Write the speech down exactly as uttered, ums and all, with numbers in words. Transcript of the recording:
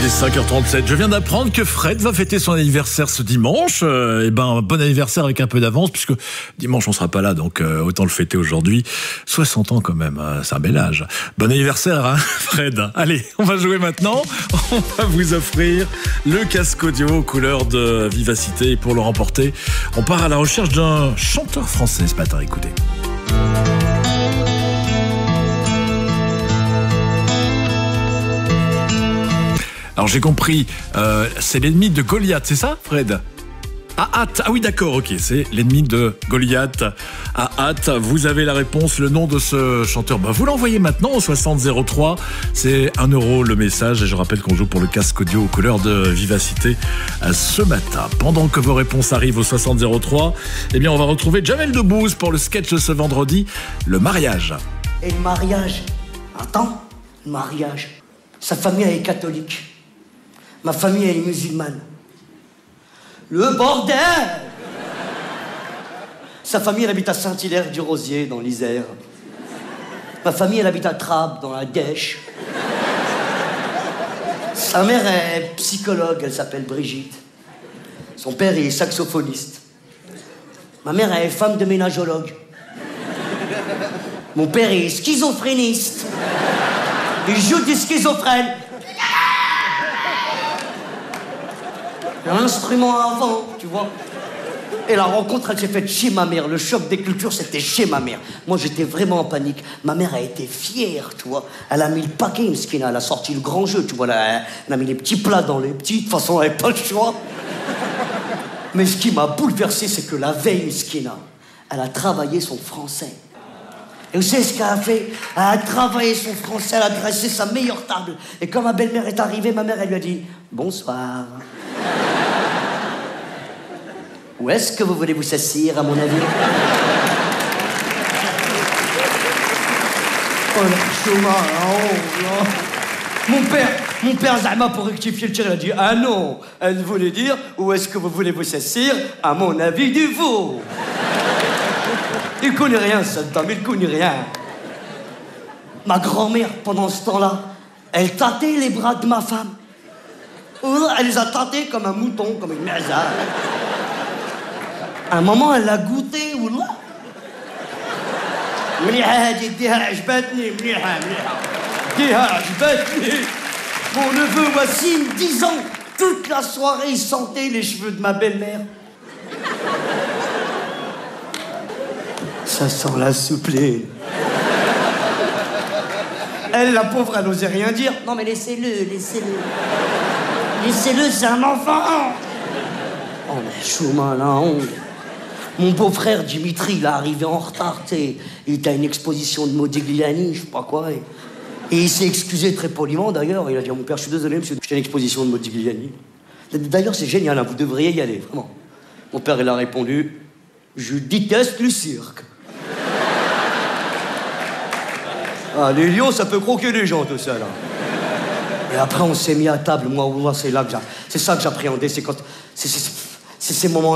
Il est cinq heures trente-sept. Je viens d'apprendre que Fred va fêter son anniversaire ce dimanche. Euh, et ben, bon anniversaire avec un peu d'avance, puisque dimanche on sera pas là, donc euh, autant le fêter aujourd'hui. soixante ans quand même, hein, c'est un bel âge. Bon anniversaire, hein, Fred. Allez, on va jouer maintenant. On va vous offrir le casque audio aux couleurs de Vivacité. Et pour le remporter, on part à la recherche d'un chanteur français ce matin. Écoutez. Alors j'ai compris, euh, c'est l'ennemi de Goliath, c'est ça, Fred? À hâte. Ah oui, d'accord, ok, c'est l'ennemi de Goliath. À hâte, vous avez la réponse, le nom de ce chanteur. Bah, vous l'envoyez maintenant au soixante zéro trois. C'est un euro le message. Et je rappelle qu'on joue pour le casque audio aux couleurs de Vivacité ce matin. Pendant que vos réponses arrivent au soixante zéro trois, eh bien, on va retrouver Jamel Debbouze pour le sketch de ce vendredi, le mariage. Et le mariage, attends, le mariage, sa famille elle est catholique. Ma famille, elle est musulmane. Le bordel! Sa famille, elle habite à Saint-Hilaire-du-Rosier, dans l'Isère. Ma famille, elle habite à Trappes, dans la Dèche. Sa mère est psychologue, elle s'appelle Brigitte. Son père est saxophoniste. Ma mère, elle est femme de ménagologue. Mon père est schizophréniste. Il joue du schizophrène. L'instrument avant, tu vois. Et la rencontre, elle s'est faite chez ma mère. Le choc des cultures, c'était chez ma mère. Moi, j'étais vraiment en panique. Ma mère a été fière, tu vois. Elle a mis le paquet, Mskina. Elle a sorti le grand jeu, tu vois. Elle a mis les petits plats dans les petits. De toute façon, elle n'avait pas le choix. Mais ce qui m'a bouleversé, c'est que la veille, Mskina, elle a travaillé son français. Et vous savez ce qu'elle a fait? Elle a travaillé son français, elle a dressé sa meilleure table. Et quand ma belle-mère est arrivée, ma mère, elle lui a dit « Bonsoir ». Où est-ce que vous voulez vous s'assire, à mon avis? Oh, la chouma, oh, là. Mon père, mon père Zama, pour rectifier le tir, il a dit « Ah non, elle voulait dire, où est-ce que vous voulez vous s'assire, à mon avis, du veau ». Il connaît rien, cette dame, il connaît rien. Ma grand-mère, pendant ce temps-là, elle tâtait les bras de ma femme. Elle les a tâtés comme un mouton, comme une merde. À un moment, elle l'a goûté, wallah. مليحة هادي ديها عجبتني مليحة مليحة ديها عجبتني. Mon neveu Wassim, dix ans, toute la soirée, il sentait les cheveux de ma belle-mère. Ça sent la soupline. Elle, la pauvre, elle n'osait rien dire. Non mais laissez-le, laissez-le. Laissez-le, c'est un enfant. Oh mais chouma, la honte. Mon beau-frère Dimitri, il est arrivé en retard, tu sais. Il était à une exposition de Modigliani, je sais pas quoi. Et, et il s'est excusé très poliment, d'ailleurs. Il a dit à mon père, je suis désolé, monsieur, j'étais à une exposition de Modigliani. D'ailleurs, c'est génial, hein, vous devriez y aller, vraiment. Mon père, il a répondu, je déteste le cirque. Ah, les lions, ça peut croquer les gens, tout ça, là. Et après, on s'est mis à table, moi, moi c'est là que j'ai... C'est ça que j'appréhendais, c'est quand... C'est ces moments